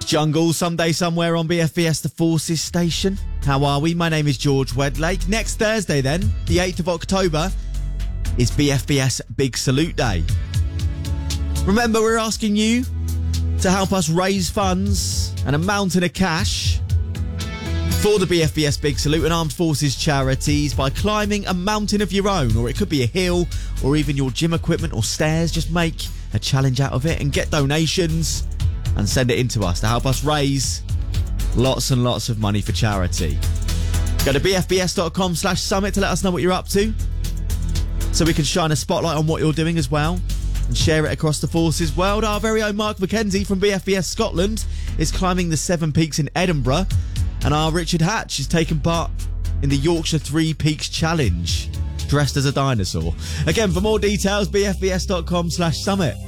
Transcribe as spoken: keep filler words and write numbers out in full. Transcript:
Jungle, someday somewhere on B F B S The Forces station. How are we? My name is George Wedlake. Next Thursday then, the eighth of October, is B F B S Big Salute Day. Remember, we're asking you to help us raise funds and a mountain of cash for the B F B S Big Salute and Armed Forces charities by climbing a mountain of your own, or it could be a hill or even your gym equipment or stairs. Just make a challenge out of it and get donations and send it in to us to help us raise lots and lots of money for charity. Go to bfbs.com slash summit to let us know what you're up to, so we can shine a spotlight on what you're doing as well and share it across the Forces world. Our very own Mark McKenzie from B F B S Scotland is climbing the Seven Peaks in Edinburgh, and our Richard Hatch is taking part in the Yorkshire Three Peaks Challenge, dressed as a dinosaur. Again, for more details, bfbs.com slash summit.